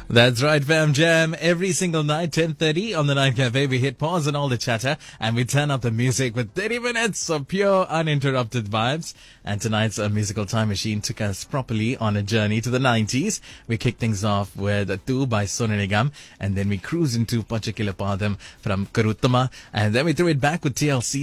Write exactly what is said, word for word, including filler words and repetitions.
That's right, Fam Jam. Every single night, ten thirty on the Night Cafe, we hit pause on all the chatter and we turn up the music with thirty minutes of pure, uninterrupted vibes. And tonight's uh, musical time machine took us properly on a journey to the nineties. We kicked things off with Tu by Sonu Nigam, and then we cruised into Pachakila Padam from Karuttama, and then we threw it back with T L C.